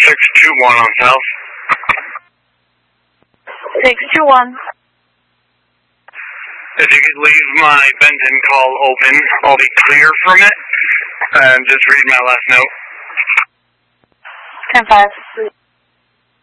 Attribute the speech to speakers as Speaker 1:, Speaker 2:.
Speaker 1: 621 on South.
Speaker 2: 621.
Speaker 1: If you could leave my Benton call open, I'll be clear from it. And just read my last note.
Speaker 2: 10-5.